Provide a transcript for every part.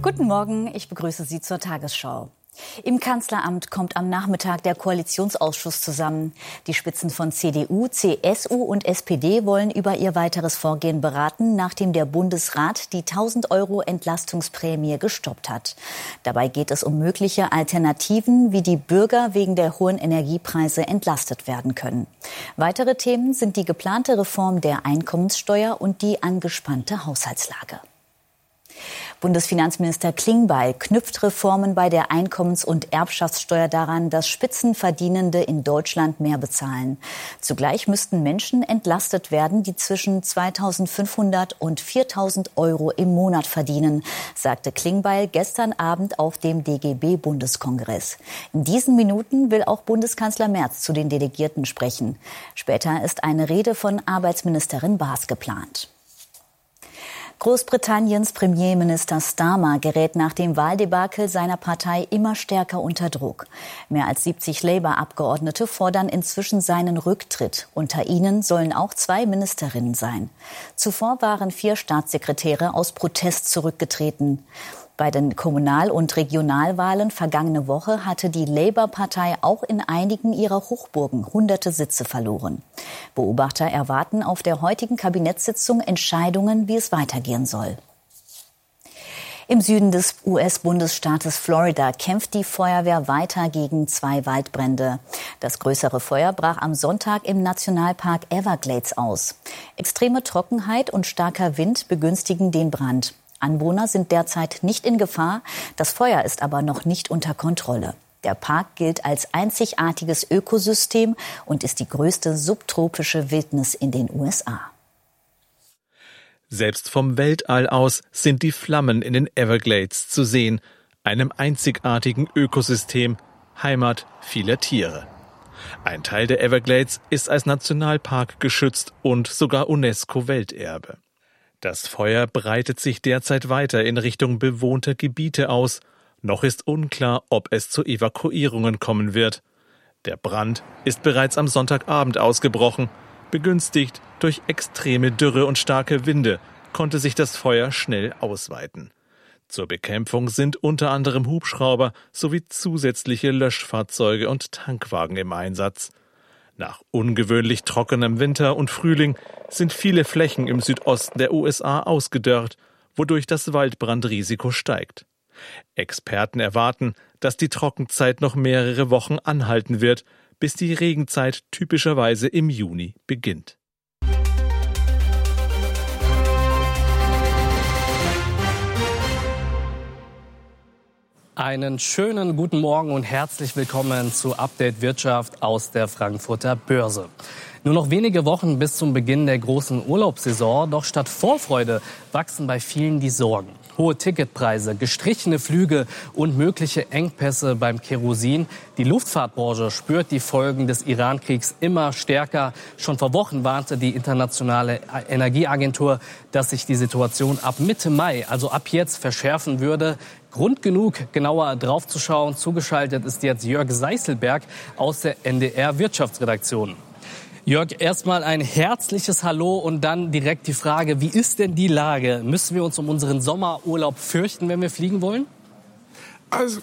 Guten Morgen, ich begrüße Sie zur Tagesschau. Im Kanzleramt kommt am Nachmittag der Koalitionsausschuss zusammen. Die Spitzen von CDU, CSU und SPD wollen über ihr weiteres Vorgehen beraten, nachdem der Bundesrat die 1.000 € Entlastungsprämie gestoppt hat. Dabei geht es um mögliche Alternativen, wie die Bürger wegen der hohen Energiepreise entlastet werden können. Weitere Themen sind die geplante Reform der Einkommenssteuer und die angespannte Haushaltslage. Bundesfinanzminister Klingbeil knüpft Reformen bei der Einkommens- und Erbschaftssteuer daran, dass Spitzenverdienende in Deutschland mehr bezahlen. Zugleich müssten Menschen entlastet werden, die zwischen 2.500 und 4.000 € im Monat verdienen, sagte Klingbeil gestern Abend auf dem DGB-Bundeskongress. In diesen Minuten will auch Bundeskanzler Merz zu den Delegierten sprechen. Später ist eine Rede von Arbeitsministerin Baas geplant. Großbritanniens Premierminister Starmer gerät nach dem Wahldebakel seiner Partei immer stärker unter Druck. Mehr als 70 Labour-Abgeordnete fordern inzwischen seinen Rücktritt. Unter ihnen sollen auch 2 Ministerinnen sein. Zuvor waren 4 Staatssekretäre aus Protest zurückgetreten. Bei den Kommunal- und Regionalwahlen vergangene Woche hatte die Labour-Partei auch in einigen ihrer Hochburgen hunderte Sitze verloren. Beobachter erwarten auf der heutigen Kabinettssitzung Entscheidungen, wie es weitergehen soll. Im Süden des US-Bundesstaates Florida kämpft die Feuerwehr weiter gegen 2 Waldbrände. Das größere Feuer brach am Sonntag im Nationalpark Everglades aus. Extreme Trockenheit und starker Wind begünstigen den Brand. Anwohner sind derzeit nicht in Gefahr, das Feuer ist aber noch nicht unter Kontrolle. Der Park gilt als einzigartiges Ökosystem und ist die größte subtropische Wildnis in den USA. Selbst vom Weltall aus sind die Flammen in den Everglades zu sehen, einem einzigartigen Ökosystem, Heimat vieler Tiere. Ein Teil der Everglades ist als Nationalpark geschützt und sogar UNESCO-Welterbe. Das Feuer breitet sich derzeit weiter in Richtung bewohnter Gebiete aus. Noch ist unklar, ob es zu Evakuierungen kommen wird. Der Brand ist bereits am Sonntagabend ausgebrochen. Begünstigt durch extreme Dürre und starke Winde konnte sich das Feuer schnell ausweiten. Zur Bekämpfung sind unter anderem Hubschrauber sowie zusätzliche Löschfahrzeuge und Tankwagen im Einsatz. Nach ungewöhnlich trockenem Winter und Frühling sind viele Flächen im Südosten der USA ausgedörrt, wodurch das Waldbrandrisiko steigt. Experten erwarten, dass die Trockenzeit noch mehrere Wochen anhalten wird, bis die Regenzeit typischerweise im Juni beginnt. Einen schönen guten Morgen und herzlich willkommen zu Update Wirtschaft aus der Frankfurter Börse. Nur noch wenige Wochen bis zum Beginn der großen Urlaubssaison, doch statt Vorfreude wachsen bei vielen die Sorgen. Hohe Ticketpreise, gestrichene Flüge und mögliche Engpässe beim Kerosin. Die Luftfahrtbranche spürt die Folgen des Iran-Kriegs immer stärker. Schon vor Wochen warnte die Internationale Energieagentur, dass sich die Situation ab Mitte Mai, also ab jetzt, verschärfen würde. Grund genug, genauer draufzuschauen. Zugeschaltet ist jetzt Jörg Seißelberg aus der NDR-Wirtschaftsredaktion. Jörg, erstmal ein herzliches Hallo und dann direkt die Frage, wie ist denn die Lage? Müssen wir uns um unseren Sommerurlaub fürchten, wenn wir fliegen wollen? Also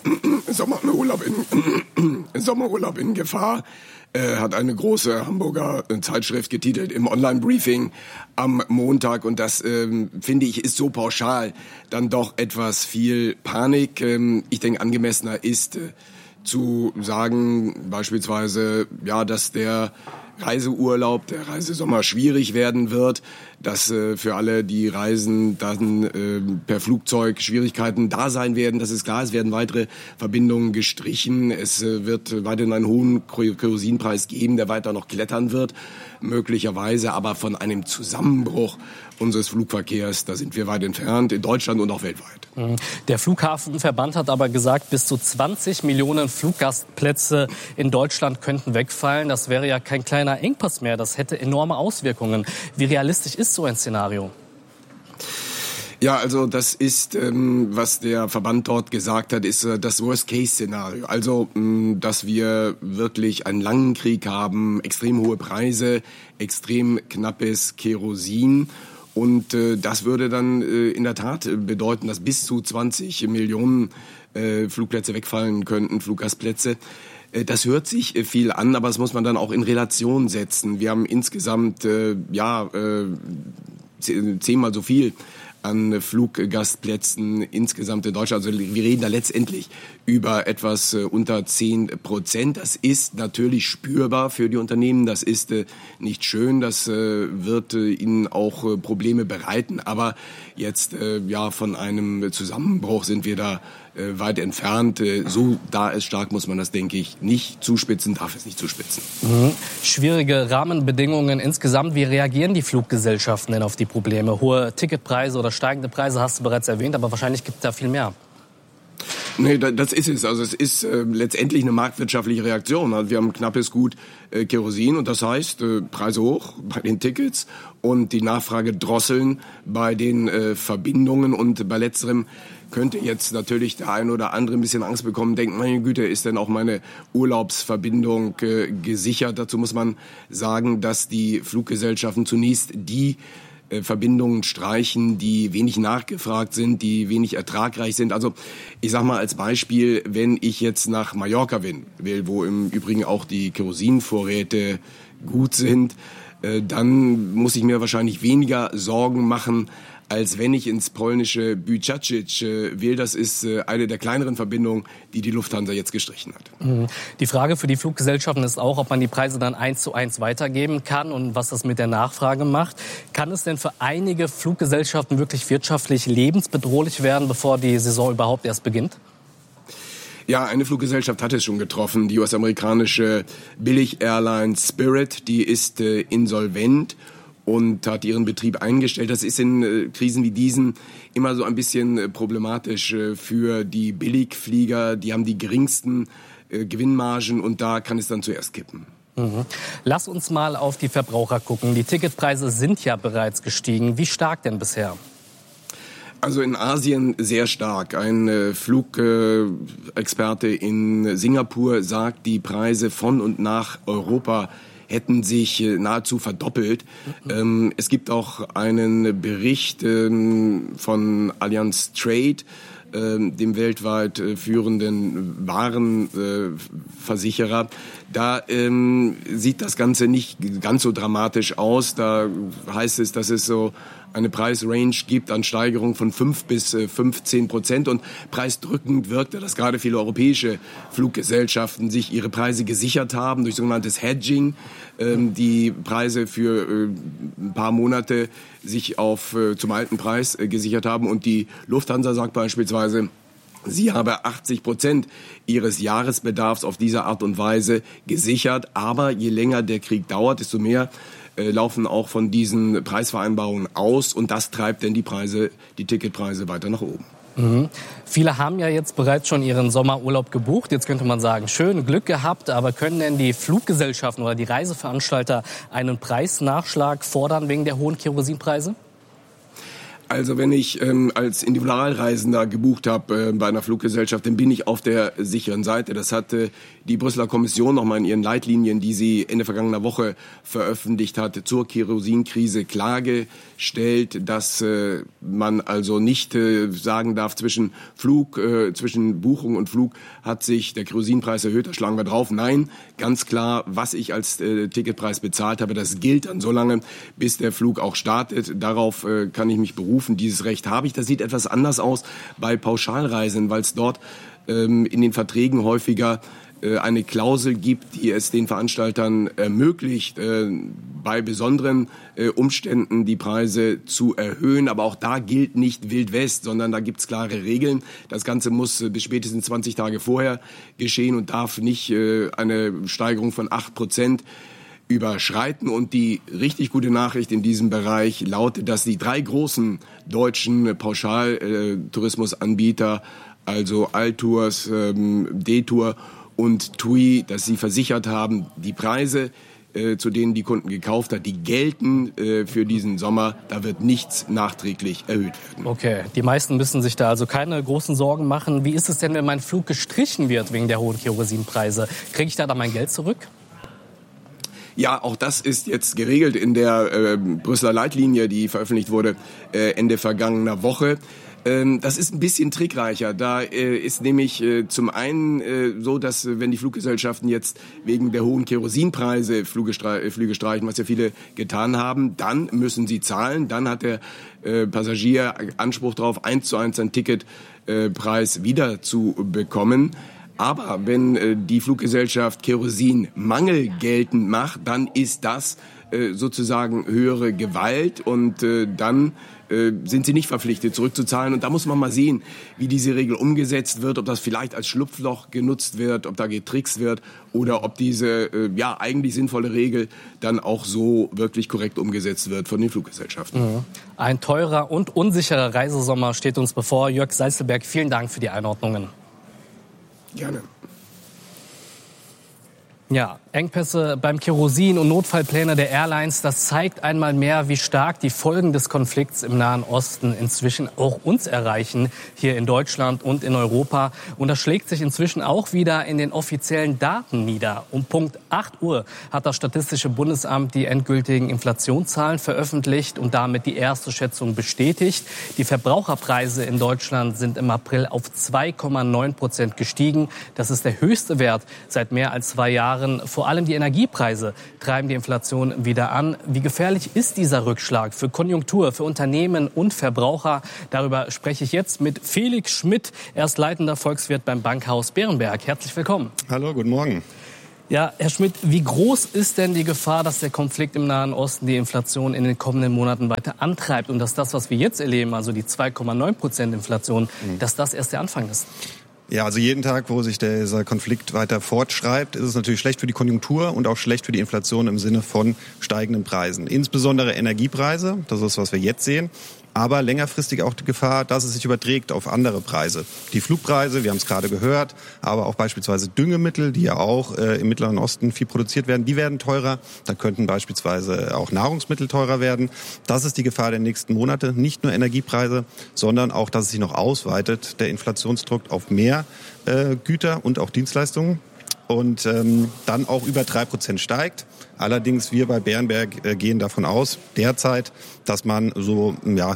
Sommerurlaub in Gefahr, hat eine große Hamburger Zeitschrift getitelt im Online-Briefing am Montag. Und das, finde ich, ist so pauschal dann doch etwas viel Panik. Ich denke, angemessener ist zu sagen beispielsweise, ja, dass der Reiseurlaub, der Reisesommer schwierig werden wird, dass für alle, die reisen, dann per Flugzeug Schwierigkeiten da sein werden. Das ist klar, es werden weitere Verbindungen gestrichen. Es wird weiterhin einen hohen Kerosinpreis geben, der weiter noch klettern wird, möglicherweise. Aber von einem Zusammenbruch unseres Flugverkehrs, da sind wir weit entfernt, in Deutschland und auch weltweit. Der Flughafenverband hat aber gesagt, bis zu 20 Millionen Fluggastplätze in Deutschland könnten wegfallen. Das wäre ja kein kleiner Engpass mehr. Das hätte enorme Auswirkungen. Wie realistisch ist so ein Szenario? Ja, also das ist, was der Verband dort gesagt hat, ist das Worst-Case-Szenario. Also, dass wir wirklich einen langen Krieg haben, extrem hohe Preise, extrem knappes Kerosin Und das würde dann in der Tat bedeuten, dass bis zu 20 Millionen Flugplätze wegfallen könnten, Fluggastplätze. Das hört sich viel an, aber das muss man dann auch in Relation setzen. Wir haben insgesamt 10-mal so viel an Fluggastplätzen insgesamt in Deutschland. Also wir reden da letztendlich über etwas unter 10%. Das ist natürlich spürbar für die Unternehmen. Das ist nicht schön. Das wird ihnen auch Probleme bereiten. Aber jetzt von einem Zusammenbruch sind wir da weit entfernt. So da ist stark, muss man das, denke ich, nicht zuspitzen, darf es nicht zuspitzen. Schwierige Rahmenbedingungen insgesamt. Wie reagieren die Fluggesellschaften denn auf die Probleme? Hohe Ticketpreise oder steigende Preise hast du bereits erwähnt, aber wahrscheinlich gibt es da viel mehr. Nee, das ist es. Also es ist letztendlich eine marktwirtschaftliche Reaktion. Also wir haben knappes Gut Kerosin und das heißt Preise hoch bei den Tickets und die Nachfrage drosseln bei den Verbindungen und bei letzterem könnte jetzt natürlich der ein oder andere ein bisschen Angst bekommen, denkt, meine Güte, ist denn auch meine Urlaubsverbindung gesichert? Dazu muss man sagen, dass die Fluggesellschaften zunächst die Verbindungen streichen, die wenig nachgefragt sind, die wenig ertragreich sind. Also ich sage mal als Beispiel, wenn ich jetzt nach Mallorca will, wo im Übrigen auch die Kerosinvorräte gut sind, dann muss ich mir wahrscheinlich weniger Sorgen machen, als wenn ich ins polnische Bychacic will. Das ist eine der kleineren Verbindungen, die die Lufthansa jetzt gestrichen hat. Die Frage für die Fluggesellschaften ist auch, ob man die Preise dann 1:1 weitergeben kann und was das mit der Nachfrage macht. Kann es denn für einige Fluggesellschaften wirklich wirtschaftlich lebensbedrohlich werden, bevor die Saison überhaupt erst beginnt? Ja, eine Fluggesellschaft hat es schon getroffen. Die US-amerikanische Billig-Airline Spirit, die ist insolvent und hat ihren Betrieb eingestellt. Das ist in Krisen wie diesen immer so ein bisschen problematisch für die Billigflieger. Die haben die geringsten Gewinnmargen und da kann es dann zuerst kippen. Lass uns mal auf die Verbraucher gucken. Die Ticketpreise sind ja bereits gestiegen. Wie stark denn bisher? Also in Asien sehr stark. Ein Flugexperte in Singapur sagt, die Preise von und nach Europa hätten sich nahezu verdoppelt. Es gibt auch einen Bericht von Allianz Trade, dem weltweit führenden Warenversicherer. Da sieht das Ganze nicht ganz so dramatisch aus. Da heißt es, dass es so eine Preisrange gibt an Steigerung von 5 bis 15%. Und preisdrückend wirkte, dass gerade viele europäische Fluggesellschaften sich ihre Preise gesichert haben durch sogenanntes Hedging. Die Preise für ein paar Monate sich zum alten Preis gesichert haben. Und die Lufthansa sagt beispielsweise, sie habe 80% ihres Jahresbedarfs auf diese Art und Weise gesichert. Aber je länger der Krieg dauert, desto mehr laufen auch von diesen Preisvereinbarungen aus. Und das treibt dann die Ticketpreise weiter nach oben. Viele haben ja jetzt bereits schon ihren Sommerurlaub gebucht. Jetzt könnte man sagen, schön, Glück gehabt. Aber können denn die Fluggesellschaften oder die Reiseveranstalter einen Preisnachschlag fordern wegen der hohen Kerosinpreise? Also wenn ich als Individualreisender gebucht habe bei einer Fluggesellschaft, dann bin ich auf der sicheren Seite. Das hatte die Brüsseler Kommission nochmal in ihren Leitlinien, die sie Ende vergangener Woche veröffentlicht hat, zur Kerosinkrise klargestellt, dass man also nicht sagen darf, zwischen Buchung und Flug hat sich der Kerosinpreis erhöht, da schlagen wir drauf. Nein, ganz klar, was ich als Ticketpreis bezahlt habe, das gilt dann so lange, bis der Flug auch startet. Darauf kann ich mich berufen. Dieses Recht habe ich. Das sieht etwas anders aus bei Pauschalreisen, weil es dort in den Verträgen häufiger eine Klausel gibt, die es den Veranstaltern ermöglicht, bei besonderen Umständen die Preise zu erhöhen. Aber auch da gilt nicht Wild West, sondern da gibt es klare Regeln. Das Ganze muss bis spätestens 20 Tage vorher geschehen und darf nicht eine Steigerung von 8% überschreiten. Und die richtig gute Nachricht in diesem Bereich lautet, dass die 3 großen deutschen Pauschaltourismusanbieter, also Altours, D-Tour und TUI, dass sie versichert haben, die Preise, zu denen die Kunden gekauft hat, die gelten für diesen Sommer. Da wird nichts nachträglich erhöht werden. Okay, die meisten müssen sich da also keine großen Sorgen machen. Wie ist es denn, wenn mein Flug gestrichen wird wegen der hohen Kerosinpreise? Kriege ich da dann mein Geld zurück? Ja, auch das ist jetzt geregelt in der Brüsseler Leitlinie, die veröffentlicht wurde Ende vergangener Woche. Das ist ein bisschen trickreicher. Da ist nämlich zum einen so, dass wenn die Fluggesellschaften jetzt wegen der hohen Kerosinpreise Flüge streichen, was ja viele getan haben, dann müssen sie zahlen. Dann hat der Passagier Anspruch darauf, 1:1 seinen Ticketpreis wieder zu bekommen. Aber wenn die Fluggesellschaft Kerosinmangel geltend macht, dann ist das sozusagen höhere Gewalt und dann sind sie nicht verpflichtet zurückzuzahlen. Und da muss man mal sehen, wie diese Regel umgesetzt wird, ob das vielleicht als Schlupfloch genutzt wird, ob da getrickst wird oder ob diese eigentlich sinnvolle Regel dann auch so wirklich korrekt umgesetzt wird von den Fluggesellschaften. Mhm. Ein teurer und unsicherer Reisesommer steht uns bevor. Jörg Seißelberg, vielen Dank für die Einordnungen. Gerne. Ja, Engpässe beim Kerosin und Notfallpläne der Airlines, das zeigt einmal mehr, wie stark die Folgen des Konflikts im Nahen Osten inzwischen auch uns erreichen, hier in Deutschland und in Europa. Und das schlägt sich inzwischen auch wieder in den offiziellen Daten nieder. Um Punkt 8 Uhr hat das Statistische Bundesamt die endgültigen Inflationszahlen veröffentlicht und damit die erste Schätzung bestätigt. Die Verbraucherpreise in Deutschland sind im April auf 2,9% gestiegen. Das ist der höchste Wert seit mehr als 2 Jahren. Vor allem die Energiepreise treiben die Inflation wieder an. Wie gefährlich ist dieser Rückschlag für Konjunktur, für Unternehmen und Verbraucher? Darüber spreche ich jetzt mit Felix Schmidt. Er ist leitender Volkswirt beim Bankhaus Berenberg. Herzlich willkommen. Hallo, guten Morgen. Ja, Herr Schmidt, wie groß ist denn die Gefahr, dass der Konflikt im Nahen Osten die Inflation in den kommenden Monaten weiter antreibt und dass das, was wir jetzt erleben, also die 2,9% Inflation, dass das erst der Anfang ist? Ja, also jeden Tag, wo sich dieser Konflikt weiter fortschreibt, ist es natürlich schlecht für die Konjunktur und auch schlecht für die Inflation im Sinne von steigenden Preisen. Insbesondere Energiepreise, das ist, was wir jetzt sehen. Aber längerfristig auch die Gefahr, dass es sich überträgt auf andere Preise. Die Flugpreise, wir haben es gerade gehört, aber auch beispielsweise Düngemittel, die ja auch im Mittleren Osten viel produziert werden, die werden teurer. Da könnten beispielsweise auch Nahrungsmittel teurer werden. Das ist die Gefahr der nächsten Monate. Nicht nur Energiepreise, sondern auch, dass es sich noch ausweitet, der Inflationsdruck auf mehr Güter und auch Dienstleistungen. Und dann auch über 3% steigt. Allerdings wir bei Berenberg gehen davon aus, derzeit, dass man so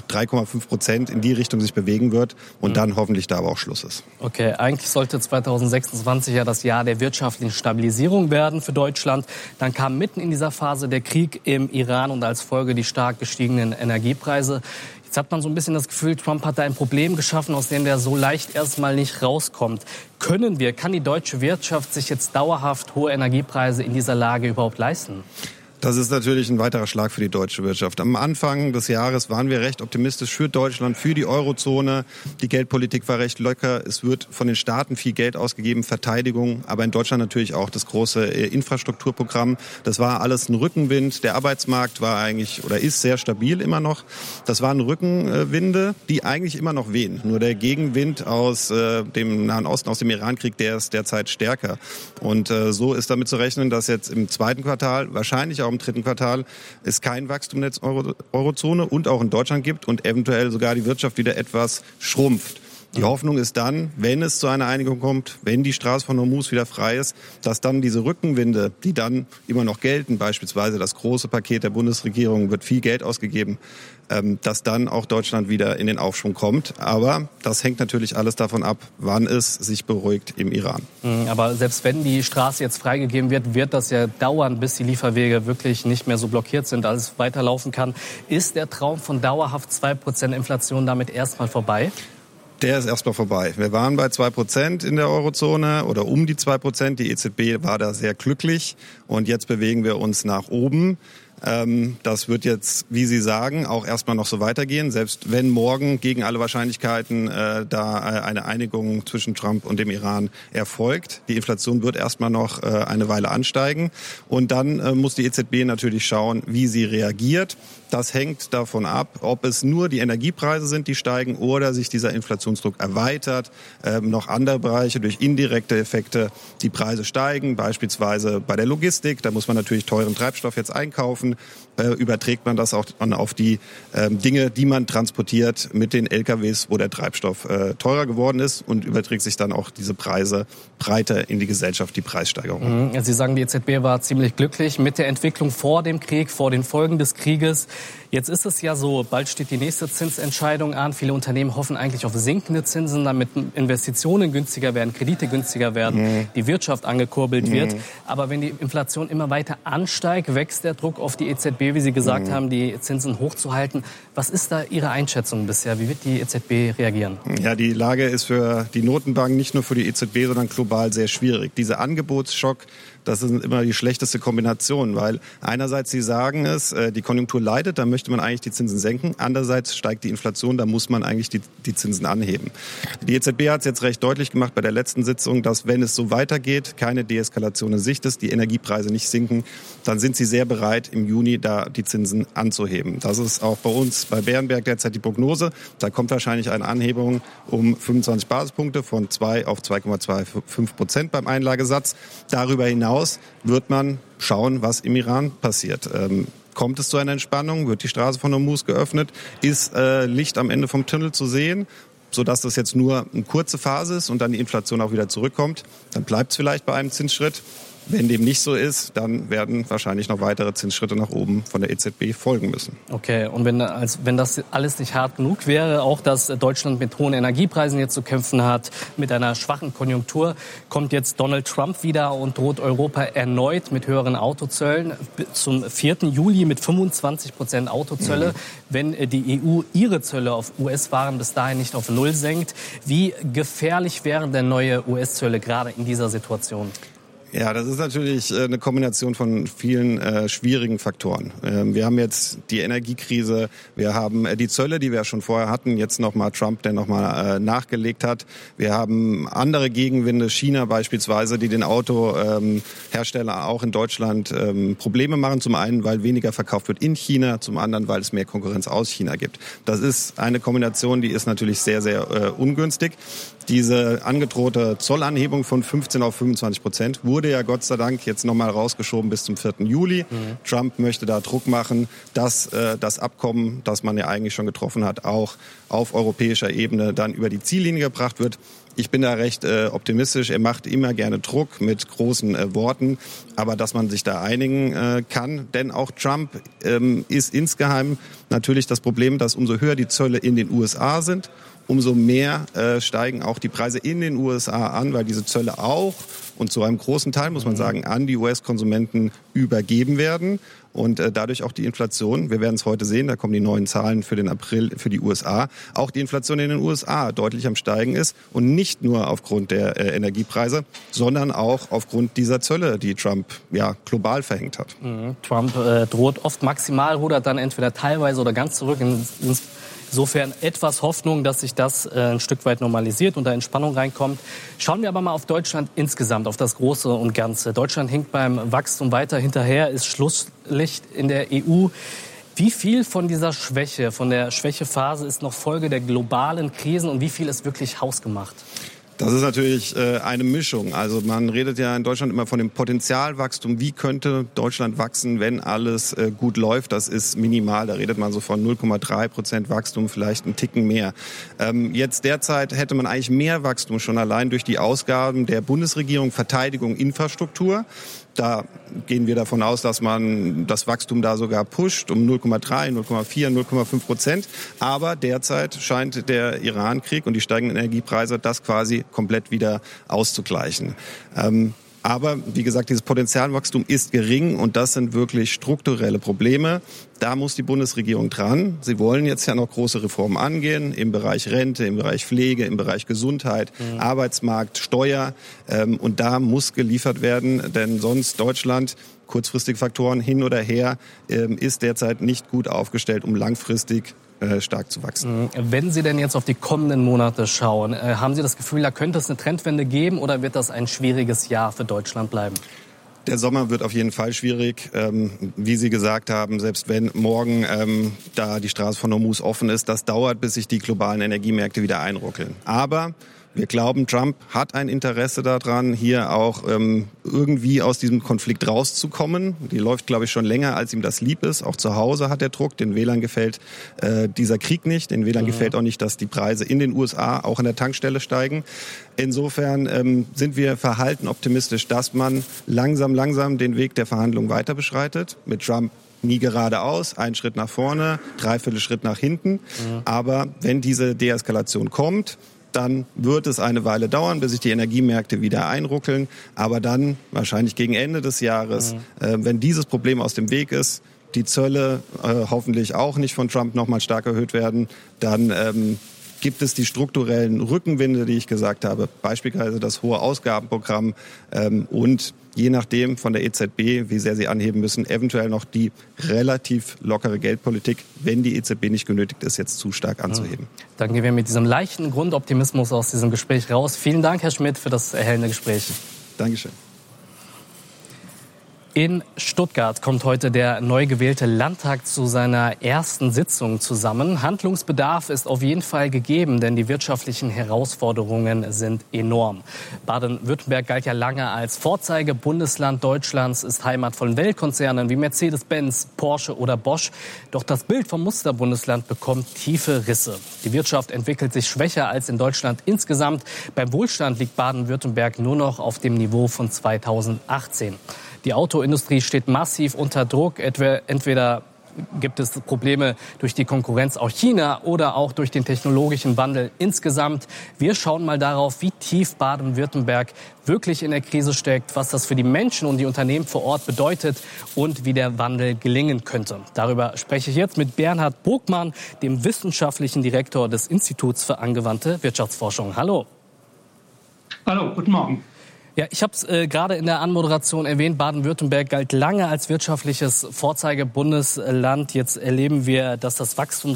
3,5% in die Richtung sich bewegen wird und dann hoffentlich da aber auch Schluss ist. Okay, eigentlich sollte 2026 ja das Jahr der wirtschaftlichen Stabilisierung werden für Deutschland. Dann kam mitten in dieser Phase der Krieg im Iran und als Folge die stark gestiegenen Energiepreise. Jetzt hat man so ein bisschen das Gefühl, Trump hat da ein Problem geschaffen, aus dem der so leicht erstmal nicht rauskommt. Kann die deutsche Wirtschaft sich jetzt dauerhaft hohe Energiepreise in dieser Lage überhaupt leisten? Das ist natürlich ein weiterer Schlag für die deutsche Wirtschaft. Am Anfang des Jahres waren wir recht optimistisch für Deutschland, für die Eurozone. Die Geldpolitik war recht locker. Es wird von den Staaten viel Geld ausgegeben, Verteidigung, aber in Deutschland natürlich auch das große Infrastrukturprogramm. Das war alles ein Rückenwind. Der Arbeitsmarkt war eigentlich oder ist sehr stabil immer noch. Das waren Rückenwinde, die eigentlich immer noch wehen. Nur der Gegenwind aus dem Nahen Osten, aus dem Irankrieg, der ist derzeit stärker. Und so ist damit zu rechnen, dass jetzt im zweiten Quartal, wahrscheinlich auch im dritten Quartal, es kein Wachstum in der Eurozone und auch in Deutschland gibt und eventuell sogar die Wirtschaft wieder etwas schrumpft. Die Hoffnung ist dann, wenn es zu einer Einigung kommt, wenn die Straße von Hormuz wieder frei ist, dass dann diese Rückenwinde, die dann immer noch gelten, beispielsweise das große Paket der Bundesregierung, wird viel Geld ausgegeben, dass dann auch Deutschland wieder in den Aufschwung kommt. Aber das hängt natürlich alles davon ab, wann es sich beruhigt im Iran. Aber selbst wenn die Straße jetzt freigegeben wird, wird das ja dauern, bis die Lieferwege wirklich nicht mehr so blockiert sind, als es weiterlaufen kann. Ist der Traum von dauerhaft 2% Inflation damit erstmal vorbei? Der ist erstmal vorbei. Wir waren bei 2% in der Eurozone oder um die 2%. Die EZB war da sehr glücklich und jetzt bewegen wir uns nach oben. Das wird jetzt, wie Sie sagen, auch erstmal noch so weitergehen, selbst wenn morgen gegen alle Wahrscheinlichkeiten da eine Einigung zwischen Trump und dem Iran erfolgt. Die Inflation wird erstmal noch eine Weile ansteigen und dann muss die EZB natürlich schauen, wie sie reagiert. Das hängt davon ab, ob es nur die Energiepreise sind, die steigen oder sich dieser Inflationsdruck erweitert. Noch andere Bereiche durch indirekte Effekte, die Preise steigen, beispielsweise bei der Logistik. Da muss man natürlich teuren Treibstoff jetzt einkaufen. überträgt man das auch auf die Dinge, die man transportiert mit den LKWs, wo der Treibstoff teurer geworden ist, und überträgt sich dann auch diese Preise breiter in die Gesellschaft, die Preissteigerung. Sie sagen, die EZB war ziemlich glücklich mit der Entwicklung vor dem Krieg, vor den Folgen des Krieges. Jetzt ist es ja so, bald steht die nächste Zinsentscheidung an. Viele Unternehmen hoffen eigentlich auf sinkende Zinsen, damit Investitionen günstiger werden, Kredite günstiger werden, die Wirtschaft angekurbelt wird. Aber wenn die Inflation immer weiter ansteigt, wächst der Druck auf die EZB, wie Sie gesagt haben, die Zinsen hochzuhalten. Was ist da Ihre Einschätzung bisher? Wie wird die EZB reagieren? Ja, die Lage ist für die Notenbank, nicht nur für die EZB, sondern global sehr schwierig. Dieser Angebotsschock, das ist immer die schlechteste Kombination, weil einerseits Sie sagen es, die Konjunktur leidet, da möchte man eigentlich die Zinsen senken. Andererseits steigt die Inflation, da muss man eigentlich die Zinsen anheben. Die EZB hat es jetzt recht deutlich gemacht bei der letzten Sitzung, dass wenn es so weitergeht, keine Deeskalation in Sicht ist, die Energiepreise nicht sinken, dann sind sie sehr bereit, im Juni da die Zinsen anzuheben. Das ist auch bei uns bei Berenberg derzeit die Prognose. Da kommt wahrscheinlich eine Anhebung um 25 Basispunkte von 2 auf 2,25% beim Einlagesatz. Darüber hinaus wird man schauen, was im Iran passiert. Kommt es zu einer Entspannung? Wird die Straße von Hormuz geöffnet? Ist Licht am Ende vom Tunnel zu sehen? Sodass das jetzt nur eine kurze Phase ist und dann die Inflation auch wieder zurückkommt. Dann bleibt es vielleicht bei einem Zinsschritt. Wenn dem nicht so ist, dann werden wahrscheinlich noch weitere Zinsschritte nach oben von der EZB folgen müssen. Okay, und wenn das alles nicht hart genug wäre, auch dass Deutschland mit hohen Energiepreisen jetzt zu kämpfen hat, mit einer schwachen Konjunktur, kommt jetzt Donald Trump wieder und droht Europa erneut mit höheren Autozöllen. Zum 4. Juli mit 25% Autozölle, wenn die EU ihre Zölle auf US-Waren bis dahin nicht auf Null senkt. Wie gefährlich wären denn neue US-Zölle gerade in dieser Situation? Ja, das ist natürlich eine Kombination von vielen schwierigen Faktoren. Wir haben jetzt die Energiekrise, wir haben die Zölle, die wir schon vorher hatten, jetzt nochmal Trump, der nochmal nachgelegt hat. Wir haben andere Gegenwinde, China beispielsweise, die den Autohersteller auch in Deutschland Probleme machen. Zum einen, weil weniger verkauft wird in China, zum anderen, weil es mehr Konkurrenz aus China gibt. Das ist eine Kombination, die ist natürlich sehr, sehr ungünstig. Diese angedrohte Zollanhebung von 15 auf 25% wurde ja Gott sei Dank jetzt nochmal rausgeschoben bis zum 4. Juli. Trump möchte da Druck machen, dass das Abkommen, das man ja eigentlich schon getroffen hat, auch auf europäischer Ebene dann über die Ziellinie gebracht wird. Ich bin da recht optimistisch. Er macht immer gerne Druck mit großen Worten, aber dass man sich da einigen kann. Denn auch Trump ist insgeheim natürlich das Problem, dass umso höher die Zölle in den USA sind, umso mehr steigen auch die Preise in den USA an, weil diese Zölle auch und zu einem großen Teil, muss man sagen, an die US-Konsumenten übergeben werden und dadurch auch die Inflation, wir werden es heute sehen, da kommen die neuen Zahlen für den April für die USA, auch die Inflation in den USA deutlich am Steigen ist und nicht nur aufgrund der Energiepreise, sondern auch aufgrund dieser Zölle, die Trump ja global verhängt hat. Trump droht oft maximal, rudert dann entweder teilweise oder ganz zurück Insofern etwas Hoffnung, dass sich das ein Stück weit normalisiert und da Entspannung reinkommt. Schauen wir aber mal auf Deutschland insgesamt, auf das Große und Ganze. Deutschland hinkt beim Wachstum weiter hinterher, ist Schlusslicht in der EU. Wie viel von dieser Schwäche, von der Schwächephase ist noch Folge der globalen Krisen und wie viel ist wirklich hausgemacht? Das ist natürlich eine Mischung. Also man redet ja in Deutschland immer von dem Potenzialwachstum. Wie könnte Deutschland wachsen, wenn alles gut läuft? Das ist minimal. Da redet man so von 0,3% Wachstum, vielleicht einen Ticken mehr. Jetzt derzeit hätte man eigentlich mehr Wachstum schon allein durch die Ausgaben der Bundesregierung, Verteidigung, Infrastruktur. Da gehen wir davon aus, dass man das Wachstum da sogar pusht um 0,3, 0,4, 0,5%. Aber derzeit scheint der Iran-Krieg und die steigenden Energiepreise das quasi komplett wieder auszugleichen. Aber wie gesagt, dieses Potenzialwachstum ist gering und das sind wirklich strukturelle Probleme. Da muss die Bundesregierung dran. Sie wollen jetzt ja noch große Reformen angehen im Bereich Rente, im Bereich Pflege, im Bereich Gesundheit, Arbeitsmarkt, Steuer. Und da muss geliefert werden, denn sonst Deutschland, kurzfristige Faktoren hin oder her, ist derzeit nicht gut aufgestellt, um langfristig stark zu wachsen. Wenn Sie denn jetzt auf die kommenden Monate schauen, haben Sie das Gefühl, da könnte es eine Trendwende geben oder wird das ein schwieriges Jahr für Deutschland bleiben? Der Sommer wird auf jeden Fall schwierig. Wie Sie gesagt haben, selbst wenn morgen da die Straße von Hormuz offen ist, das dauert, bis sich die globalen Energiemärkte wieder einruckeln. Aber Wir glauben, Trump hat ein Interesse daran, hier auch irgendwie aus diesem Konflikt rauszukommen. Die läuft, glaube ich, schon länger, als ihm das lieb ist. Auch zu Hause hat er Druck. Den Wählern gefällt dieser Krieg nicht. Den Wählern gefällt auch nicht, dass die Preise in den USA auch an der Tankstelle steigen. Insofern sind wir verhalten optimistisch, dass man langsam den Weg der Verhandlungen weiter beschreitet. Mit Trump nie geradeaus, ein Schritt nach vorne, 3/4 Schritt nach hinten. Aber wenn diese Deeskalation kommt, dann wird es eine Weile dauern, bis sich die Energiemärkte wieder einruckeln. Aber dann, wahrscheinlich gegen Ende des Jahres, wenn dieses Problem aus dem Weg ist, die Zölle hoffentlich auch nicht von Trump nochmal stark erhöht werden, dann gibt es die strukturellen Rückenwinde, die ich gesagt habe, beispielsweise das hohe Ausgabenprogramm und je nachdem von der EZB, wie sehr sie anheben müssen, eventuell noch die relativ lockere Geldpolitik, wenn die EZB nicht genötigt ist, jetzt zu stark anzuheben. Dann gehen wir mit diesem leichten Grundoptimismus aus diesem Gespräch raus. Vielen Dank, Herr Schmidt, für das erhellende Gespräch. Dankeschön. In Stuttgart kommt heute der neu gewählte Landtag zu seiner ersten Sitzung zusammen. Handlungsbedarf ist auf jeden Fall gegeben, denn die wirtschaftlichen Herausforderungen sind enorm. Baden-Württemberg galt ja lange als Vorzeigebundesland Deutschlands, ist Heimat von Weltkonzernen wie Mercedes-Benz, Porsche oder Bosch. Doch das Bild vom Musterbundesland bekommt tiefe Risse. Die Wirtschaft entwickelt sich schwächer als in Deutschland insgesamt. Beim Wohlstand liegt Baden-Württemberg nur noch auf dem Niveau von 2018. Die Autoindustrie steht massiv unter Druck. Entweder gibt es Probleme durch die Konkurrenz aus China oder auch durch den technologischen Wandel insgesamt. Wir schauen mal darauf, wie tief Baden-Württemberg wirklich in der Krise steckt, was das für die Menschen und die Unternehmen vor Ort bedeutet und wie der Wandel gelingen könnte. Darüber spreche ich jetzt mit Bernhard Burgmann, dem wissenschaftlichen Direktor des Instituts für angewandte Wirtschaftsforschung. Hallo. Hallo, guten Morgen. Ja, ich habe es gerade in der Anmoderation erwähnt, Baden-Württemberg galt lange als wirtschaftliches Vorzeigebundesland. Jetzt erleben wir, dass das Wachstum